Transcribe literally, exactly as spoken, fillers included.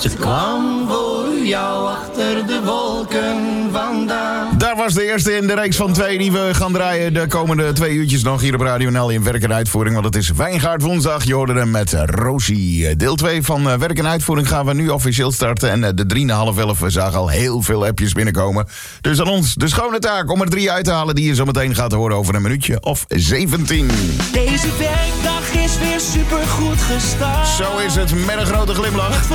Ze kwam voor jou achter de wolken vandaan. Daar was de eerste in de reeks van twee die we gaan draaien de komende twee uurtjes nog hier op Radio N L in werk en uitvoering. Want het is Wijngaard woensdag. Je hoorde hem met Rosie. Deel twee van uh, werk en uitvoering gaan we nu officieel starten. En uh, de drie na half elf, we zagen al heel veel appjes binnenkomen. Dus aan ons de schone taak om er drie uit te halen die je zo meteen gaat horen over een minuutje of zeventien. Deze werkdag is weer supergoed gestart. Zo is het met een grote glimlach.